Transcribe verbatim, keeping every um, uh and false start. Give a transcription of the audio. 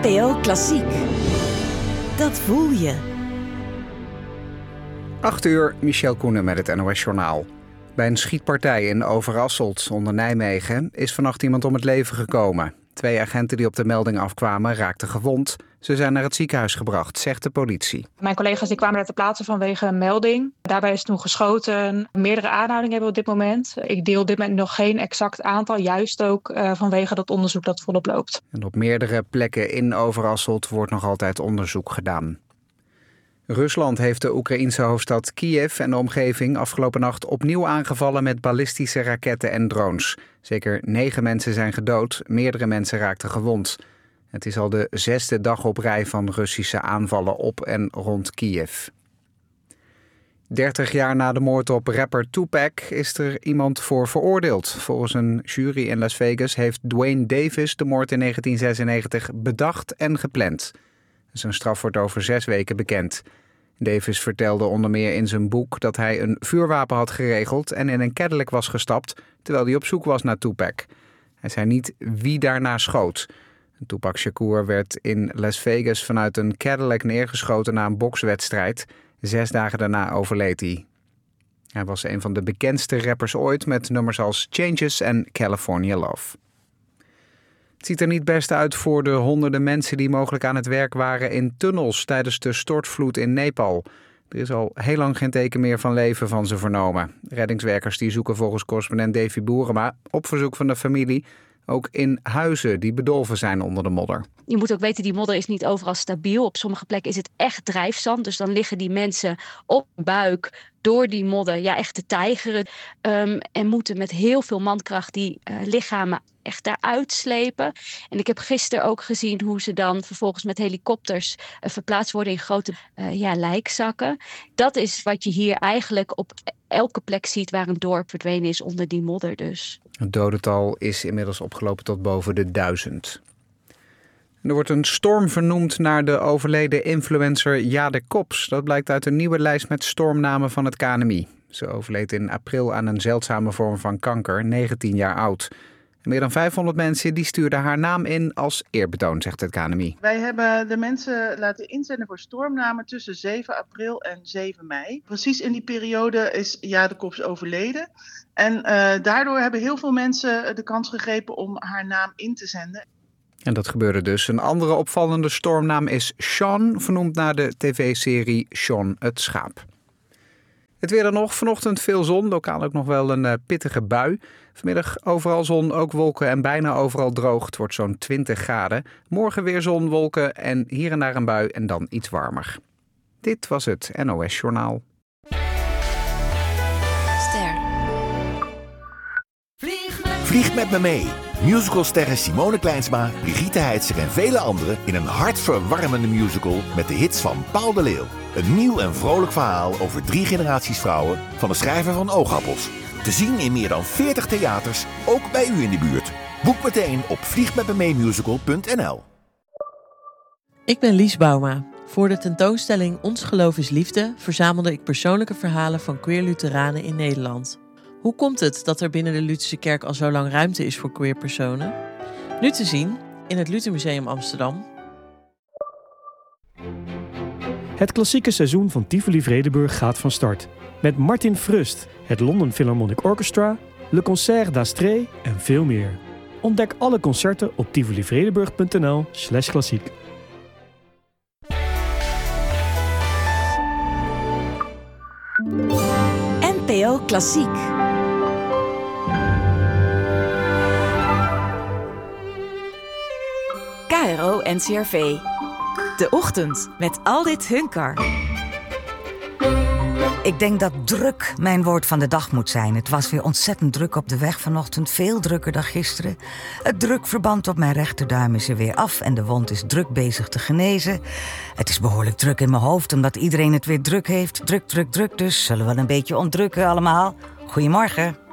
N P O Klassiek. Dat voel je. acht uur, Michel Koenen met het N O S-journaal. Bij een schietpartij in Overasselt onder Nijmegen is vannacht iemand om het leven gekomen. Twee agenten die op de melding afkwamen raakten gewond. Ze zijn naar het ziekenhuis gebracht, zegt de politie. Mijn collega's die kwamen naar ter plaatse vanwege een melding. Daarbij is toen geschoten. Meerdere aanhoudingen hebben we op dit moment. Ik deel op dit moment nog geen exact aantal, juist ook uh, vanwege dat onderzoek dat volop loopt. En op meerdere plekken in Overasselt wordt nog altijd onderzoek gedaan. Rusland heeft de Oekraïense hoofdstad Kiev en de omgeving afgelopen nacht opnieuw aangevallen met ballistische raketten en drones. Zeker negen mensen zijn gedood, meerdere mensen raakten gewond. Het is al de zesde dag op rij van Russische aanvallen op en rond Kiev. dertig jaar na de moord op rapper Tupac is er iemand voor veroordeeld. Volgens een jury in Las Vegas heeft Duane Davis de moord in negentien zesennegentig bedacht en gepland. Zijn straf wordt over zes weken bekend. Davis vertelde onder meer in zijn boek dat hij een vuurwapen had geregeld en in een Cadillac was gestapt terwijl hij op zoek was naar Tupac. Hij zei niet wie daarna schoot. Tupac Shakur werd in Las Vegas vanuit een Cadillac neergeschoten na een bokswedstrijd. Zes dagen daarna overleed hij. Hij was een van de bekendste rappers ooit met nummers als Changes en California Love. Het ziet er niet best uit voor de honderden mensen die mogelijk aan het werk waren in tunnels tijdens de stortvloed in Nepal. Er is al heel lang geen teken meer van leven van ze vernomen. Reddingswerkers die zoeken volgens correspondent Davy Boerema op verzoek van de familie ook in huizen die bedolven zijn onder de modder. Je moet ook weten, die modder is niet overal stabiel. Op sommige plekken is het echt drijfzand. Dus dan liggen die mensen op hun buik door die modder ja, echt te tijgeren. Um, en moeten met heel veel mankracht die uh, lichamen echt daaruit slepen. En ik heb gisteren ook gezien hoe ze dan vervolgens met helikopters uh, verplaatst worden in grote uh, ja, lijkzakken. Dat is wat je hier eigenlijk op elke plek ziet waar een dorp verdwenen is onder die modder dus. Het dodental is inmiddels opgelopen tot boven de duizend. Er wordt een storm vernoemd naar de overleden influencer Jade Kops. Dat blijkt uit een nieuwe lijst met stormnamen van het K N M I. Ze overleed in april aan een zeldzame vorm van kanker, negentien jaar oud. Meer dan vijfhonderd mensen die stuurden haar naam in als eerbetoon, zegt het K N M I. Wij hebben de mensen laten inzenden voor stormnamen tussen zeven april en zeven mei. Precies in die periode is Jade Kops overleden. En uh, daardoor hebben heel veel mensen de kans gegrepen om haar naam in te zenden. En dat gebeurde dus. Een andere opvallende stormnaam is Sean, vernoemd naar de tv-serie Sean het Schaap. Het weer dan nog. Vanochtend veel zon, lokaal ook nog wel een uh, pittige bui. Vanmiddag overal zon, ook wolken en bijna overal droog. Het wordt zo'n twintig graden. Morgen weer zon, wolken en hier en daar een bui en dan iets warmer. Dit was het N O S-journaal. Ster. Vlieg met me mee. Musicalsterren Simone Kleinsma, Brigitte Heitzer en vele anderen in een hartverwarmende musical met de hits van Paul de Leeuw. Een nieuw en vrolijk verhaal over drie generaties vrouwen van de schrijver van Oogappels. Te zien in meer dan veertig theaters, ook bij u in de buurt. Boek meteen op vliegmetmemeemusical punt n l. Ik ben Lies Bouma. Voor de tentoonstelling Ons Geloof is Liefde verzamelde ik persoonlijke verhalen van queer Lutheranen in Nederland. Hoe komt het dat er binnen de Lutherse kerk al zo lang ruimte is voor queer personen? Nu te zien in het Luthermuseum Amsterdam. Het klassieke seizoen van Tivoli Vredenburg gaat van start. Met Martin Frust, het London Philharmonic Orchestra, Le Concert d'Astrée en veel meer. Ontdek alle concerten op tivolivredenburg punt n l slash klassiek. N P O Klassiek. K R O N C R V. De ochtend met Aldit Hunkar. Ik denk dat druk mijn woord van de dag moet zijn. Het was weer ontzettend druk op de weg vanochtend. Veel drukker dan gisteren. Het drukverband op mijn rechterduim is er weer af en de wond is druk bezig te genezen. Het is behoorlijk druk in mijn hoofd omdat iedereen het weer druk heeft. Druk, druk, druk. Dus zullen we wel een beetje ontdrukken allemaal. Goedemorgen.